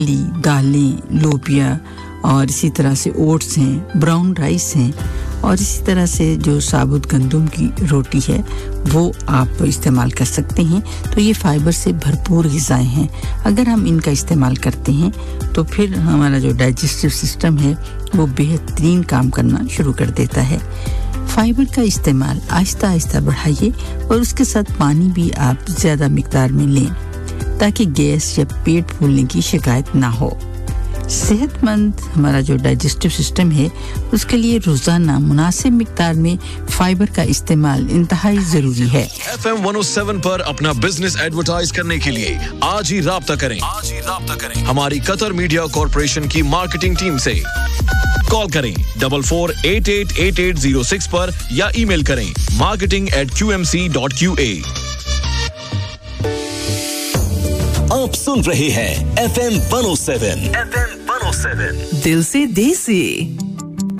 दालें, लोबिया और इसी तरह से ओट्स हैं, ब्राउन राइस हैं और इसी तरह से जो साबुत गंदम की रोटी है वो आप इस्तेमाल कर सकते हैं। तो ये फाइबर से भरपूर ग़िज़ाएं हैं। अगर हम इनका इस्तेमाल करते हैं तो फिर हमारा जो डाइजेस्टिव सिस्टम है वो बेहतरीन काम करना शुरू कर देता है। फाइबर का इस्तेमाल आहिस्ता-आहिस्ता बढ़ाइए और उसके साथ पानी भी आप ज़्यादा मिक़दार में लें ताकि गैस या पेट फूलने की शिकायत ना हो। सेहतमंद हमारा जो डाइजेस्टिव सिस्टम है उसके लिए रोजाना मुनासिब मिक़दार में फाइबर का इस्तेमाल इंतहाई ज़रूरी है। FM 107 पर अपना बिजनेस एडवर्टाइज करने के लिए आज ही राब्ता करें। हमारी कतर मीडिया कॉर्पोरेशन की मार्केटिंग टीम से कॉल करें 44888806 पर या ईमेल करें marketing@qmc.qa। आप सुन रहे हैं FM 107 दिल से देसी।